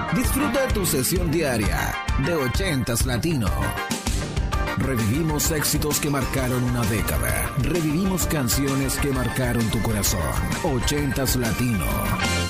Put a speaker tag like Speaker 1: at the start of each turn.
Speaker 1: Disfruta tu sesión diaria de 80s Latino. Revivimos éxitos que marcaron una década. Revivimos canciones que marcaron tu corazón. 80s Latino.